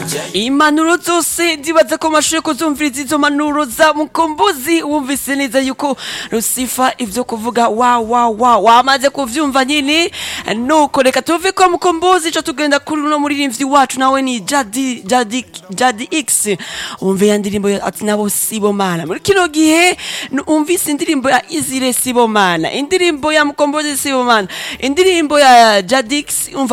impanuro zose ndibaza ko mashoboye kuzumviriza izo mpanuro za Mukombozi wumvise neza yuko Lucifer ivyo kuvuga wamaze kuvyumva nyine nuko reka tuve ko Mukombozi ico tugenda kuri no muririmvyi wacu nawe ni Jadi X umve ya ndirimbo ati nabo Sibomana muri kino gihe umvise indirimbo ya Izire Sibomana indirimbo ya Mukombozi Sibomana indirimbo ya Jadi X